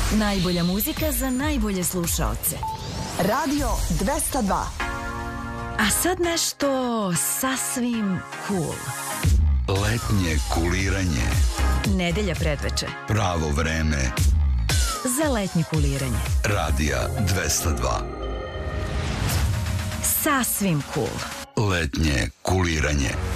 Najbolja muzika za najbolje slušaoce. Radio 202. A sad nešto sasvim cool. Letnje kuliranje. Nedelja predveče. Pravo vreme Za letnje kuliranje. Radija 202. Sasvim cool. Letnje kuliranje.